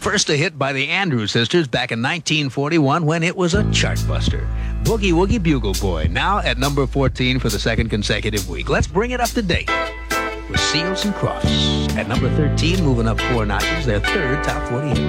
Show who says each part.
Speaker 1: First a hit by the Andrews Sisters back in 1941 when it was a chartbuster. Boogie Woogie Bugle Boy, now at number 14 for the second consecutive week. Let's bring it up to date with Seals and Crofts. At number 13, moving up 4 notches, their third top 40 hit.